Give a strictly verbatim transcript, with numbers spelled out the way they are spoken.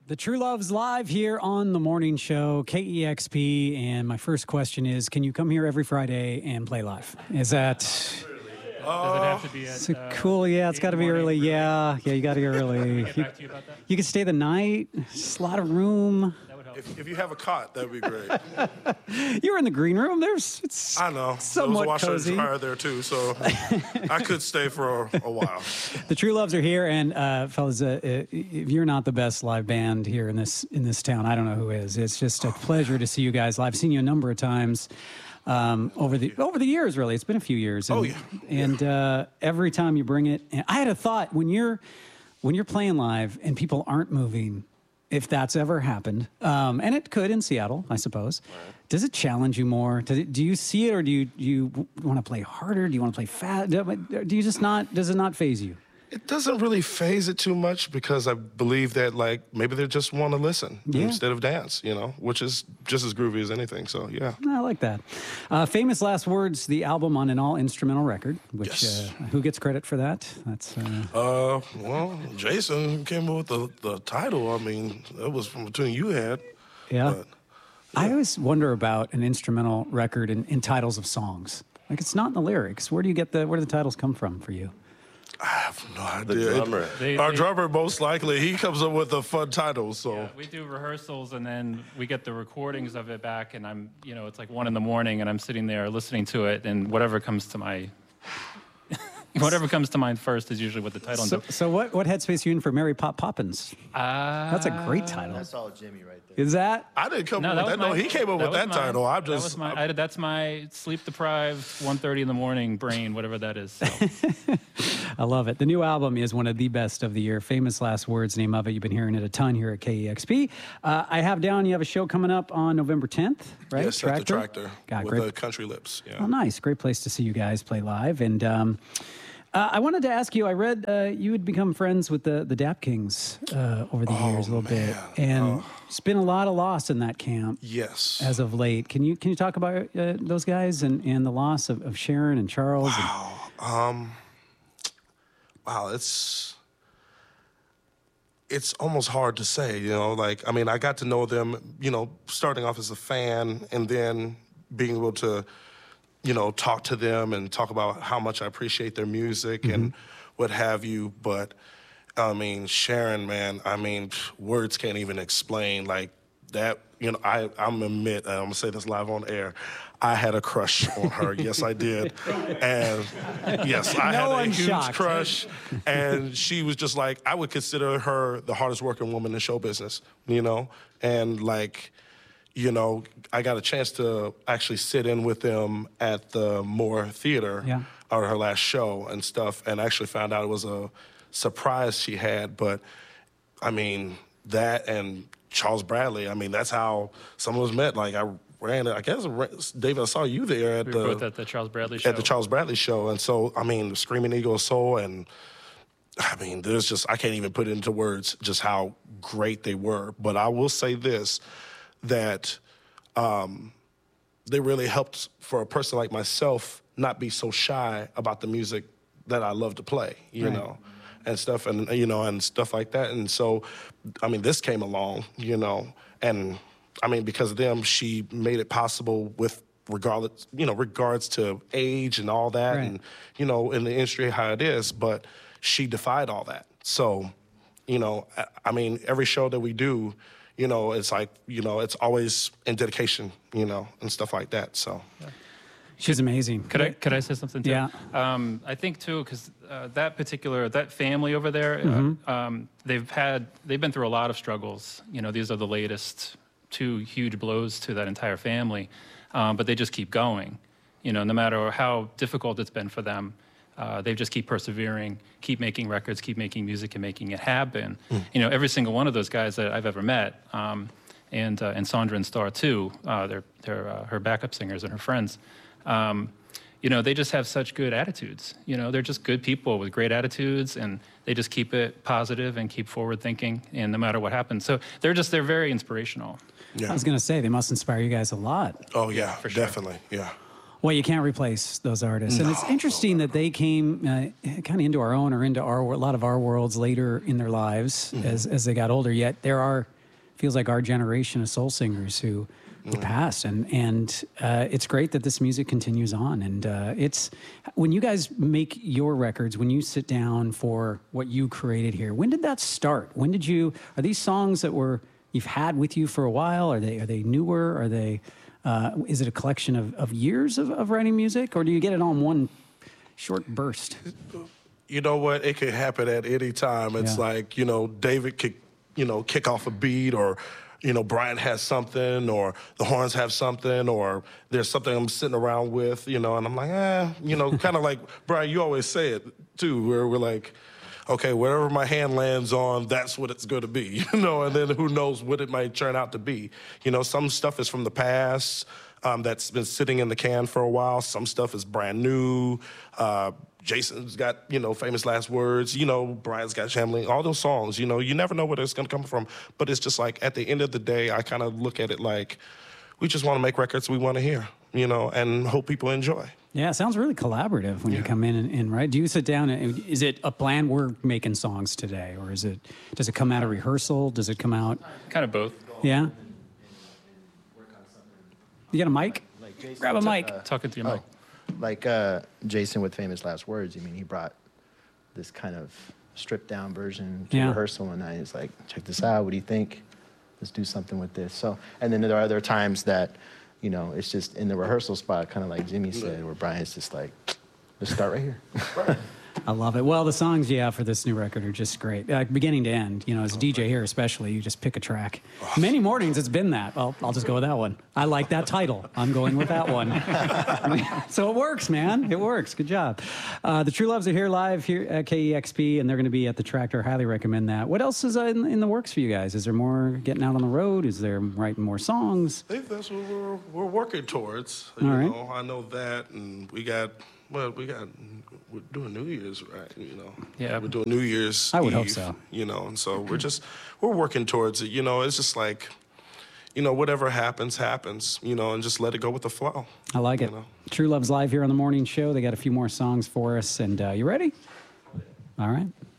The True Love's live here on the morning show, K E X P. And my first question is, can you come here every Friday and play live? Is that... Does it have to be at, Is it uh, cool? Yeah, it's got to be morning, early. really? Yeah, yeah, you got to be early. Get you, back to you about that? you can stay the night. Just a lot of room. That would help. If, if you have a cot, that'd be great. You're in the green room. There's it's I know. There was a somewhat washer and cozy. dryer there too, so I could stay for a, a while. The True Loves are here, and uh, fellas, uh, if you're not the best live band here in this in this town, I don't know who is. It's just a pleasure to see you guys live. I've seen you a number of times um, over the over the years. Really, it's been a few years. And, Oh, yeah. And uh, every time you bring it, and I had a thought when you're when you're playing live and people aren't moving. If that's ever happened, um, and it could in Seattle, I suppose, does it challenge you more? Does it, do you see it, or do you do you want to play harder? Do you want to play fast? Do you just not? Does it not faze you? It doesn't really phase it too much because I believe that, like, maybe they just want to listen Yeah. instead of dance, you know, which is just as groovy as anything. So, yeah. I like that. Uh, Famous Last Words, the album on an all-instrumental record, which, Yes. uh, who gets credit for that? That's uh, Uh, well, Jason came up with the, the title. I mean, that was from between you had. yeah. But, I always wonder about an instrumental record in, in titles of songs. Like, it's not in the lyrics. Where do you get the, where do the titles come from for you? I have no idea. The drummer. They- Our they- drummer, most likely, he comes up with a fun title. So, Yeah, we do rehearsals and then we get the recordings of it back, and I'm, you know, it's like one in the morning, and I'm sitting there listening to it, and whatever comes to my, whatever comes to mind first is usually what the title. So, so what, what headspace are you in for Mary Pop Poppins? uh, That's a great title. That's all Jimmy right there. Is that? I didn't come No, up that with was that. No, my, he came up with was that mine. title. I'm That was just. my, I, that's my sleep deprived one thirty in the morning brain, whatever that is. So. I love it. The new album is one of the best of the year. Famous Last Words, name of it. You've been hearing it a ton here at K E X P. Uh, I have down, you have a show coming up on November tenth, right? Yes, at the Tractor God, with great. the Country Lips. Yeah. Oh, nice. Great place to see you guys play live. And um, uh, I wanted to ask you, I read uh, you had become friends with the, the Dap Kings uh, over the years a little bit. man. And it's been a lot of loss in that camp Yes. as of late. Can you can you talk about uh, those guys and, and the loss of, of Sharon and Charles? And, Wow, it's it's almost hard to say, you know, like, I mean, I got to know them, you know, starting off as a fan and then being able to, you know, talk to them and talk about how much I appreciate their music and what have you. But, I mean, Sharon, man, I mean, words can't even explain, like, that, you know, I, I'm admit, I'm gonna say this live on air, I had a crush on her. Yes, I did. And yes, I No had a one's huge shocked. crush. And she was just like, I would consider her the hardest working woman in show business, you know? And like, you know, I got a chance to actually sit in with them at the Moore Theater, Yeah. or her last show and stuff, and actually found out it was a surprise she had. But I mean, that and Charles Bradley, I mean, that's how some of us met. Like, I ran, I guess, David, I saw you there at We were the both at the Charles Bradley show. at the Charles Bradley show. And so, I mean, Screaming Eagle Soul, and I mean, there's just, I can't even put it into words just how great they were. But I will say this, that um, they really helped for a person like myself not be so shy about the music that I love to play, you Right. know, and stuff, and, you know, and stuff like that. And so, I mean, this came along, you know, and I mean, because of them, she made it possible with regardless, you know, regards to age and all that, Right. and, you know, in the industry how it is, but she defied all that. So, you know, I, I mean, every show that we do, you know, it's like, you know, it's always in dedication, you know, and stuff like that, so. she's amazing. Could I could I say something too? Yeah. Um, I think too, because uh, that particular that family over there, uh, um, they've had they've been through a lot of struggles. You know, these are the latest two huge blows to that entire family, um, but they just keep going. You know, no matter how difficult it's been for them, uh, they just keep persevering, keep making records, keep making music, and making it happen. You know, every single one of those guys that I've ever met. Um, and uh, and Sandra and Star too. Uh, they're they're uh, her backup singers and her friends. Um, you know, they just have such good attitudes. You know, they're just good people with great attitudes, and they just keep it positive and keep forward thinking, and no matter what happens. So they're just they're very inspirational. Yeah. I was going to say, they must inspire you guys a lot. Oh, yeah, for sure. definitely, yeah. Well, you can't replace those artists. And it's interesting that they came uh, kind of into our own or into our a lot of our worlds later in their lives as, as they got older. Yet there are feels like our generation of soul singers who, who passed. And, and uh, it's great that this music continues on. And uh, it's, when you guys make your records, when you sit down for what you created here, when did that start? When did you, are these songs that were, you've had with you for a while? Are they, are they newer? Are they, uh, is it a collection of, of years of, of writing music, or do you get it on one short burst? You know what? It could happen at any time. It's Yeah. like, you know, David could, you know, kick off a beat, or, you know, Brian has something, or the horns have something, or there's something I'm sitting around with, you know, and I'm like, eh, you know, kind of like, Brian, you always say it too, where we're like, okay, wherever my hand lands on, that's what it's going to be, you know, and then who knows what it might turn out to be. You know, some stuff is from the past um, that's been sitting in the can for a while. Some stuff is brand new. Uh, Jason's got, you know, Famous Last Words, you know, Brian's got Shambling, all those songs, you know, you never know where it's going to come from. But it's just like, at the end of the day, I kind of look at it like, we just want to make records we want to hear, you know, and hope people enjoy. Yeah, it sounds really collaborative when Yeah. you come in and, and write. Do you sit down and, is it a plan, we're making songs today, or is it, does it come out of rehearsal? Does it come out? Kind of both. Yeah? You got a mic? Like Jason Grab a took, mic. uh, Talking to your mic. like uh, Jason with Famous Last Words. I mean, he brought this kind of stripped down version to Yeah. rehearsal one night. It's like, check this out. What do you think? Let's do something with this. So, and then there are other times that, you know, it's just in the rehearsal spot, kind of like Jimmy said, where Brian's just like, let's start right here. I love it. Well, the songs you have for this new record are just great, uh, beginning to end. You know, as a D J here especially, you just pick a track. Many mornings it's been that. Well, I'll just go with that one. I like that title. I'm going with that one. So it works, man. It works. Good job. Uh, the True Loves are here live here at K E X P, and they're going to be at the Tractor. Highly recommend that. What else is uh, in, in the works for you guys? Is there more getting out on the road? Is there writing more songs? I think that's what we're, we're working towards. You All right. know, I know that, and we got, well, we got, we're doing New Year's, right? You know, Yeah. we're doing New Year's. I would hope Eve, so. You know, and so we're just, we're working towards it. You know, it's just like, you know, whatever happens, happens. You know, and just let it go with the flow. I like it. You know. True Love's live here on the morning show. They got a few more songs for us, and uh, you ready? All right.